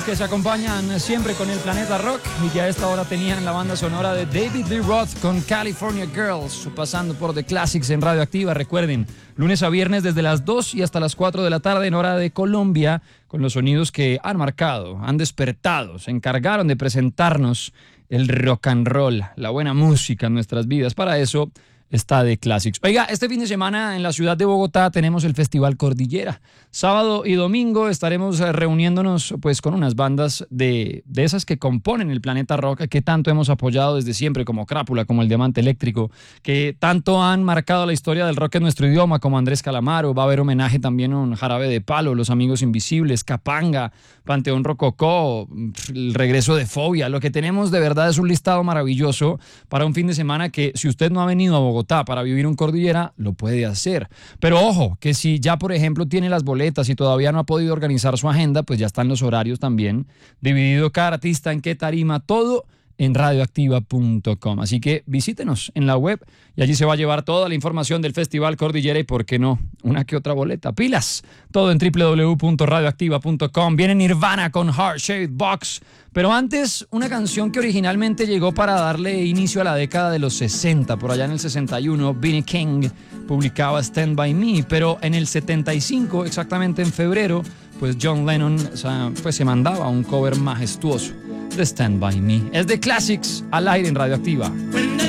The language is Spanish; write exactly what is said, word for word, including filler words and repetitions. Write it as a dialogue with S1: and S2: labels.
S1: que se acompañan siempre con el Planeta Rock y que a esta hora tenían la banda sonora de David Lee Roth con California Girls, pasando por The Classics en Radioactiva. Recuerden, lunes a viernes desde las dos y hasta las cuatro de la tarde en hora de Colombia, con los sonidos que han marcado, han despertado, se encargaron de presentarnos el rock and roll, la buena música en nuestras vidas. Para eso está The Classics. Oiga, este fin de semana en la ciudad de Bogotá tenemos el Festival Cordillera. Sábado y domingo estaremos reuniéndonos pues con unas bandas de, de esas que componen el Planeta Rock, que tanto hemos apoyado desde siempre, como Crápula, como el Diamante Eléctrico, que tanto han marcado la historia del rock en nuestro idioma, como Andrés Calamaro. Va a haber homenaje también a un Jarabe de Palo, Los Amigos Invisibles, Capanga, Panteón Rococó, el regreso de Fobia. Lo que tenemos de verdad es un listado maravilloso para un fin de semana que, si usted no ha venido a Bogotá para vivir un Cordillera, lo puede hacer. Pero ojo, que si ya por ejemplo tiene las boletas y todavía no ha podido organizar su agenda, pues ya están los horarios también, dividido cada artista en qué tarima, todo en radioactiva punto com. Así que visítenos en la web y allí se va a llevar toda la información del Festival Cordillera y, por qué no, una que otra boleta. Pilas, todo en doble u doble u doble u punto radioactiva punto com. Viene Nirvana con Heart Shaped Box, pero antes una canción que originalmente llegó para darle inicio a la década de los sesenta. Por allá en el sesenta y uno, B. King publicaba Stand By Me, pero en el setenta y cinco, exactamente en febrero, pues John Lennon, o sea, pues se mandaba un cover majestuoso de Stand By Me. Es The Classics, al aire en Radioactiva.